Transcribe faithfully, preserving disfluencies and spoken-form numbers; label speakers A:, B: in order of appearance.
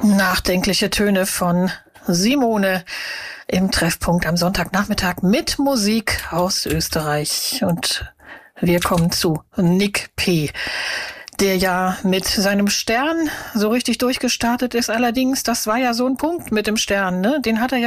A: Nachdenkliche Töne von Simone im Treffpunkt am Sonntagnachmittag mit Musik aus Österreich. Und wir kommen zu Nick P., der ja mit seinem Stern so richtig durchgestartet ist. Allerdings, das war ja so ein Punkt mit dem Stern, ne? Den hat er ja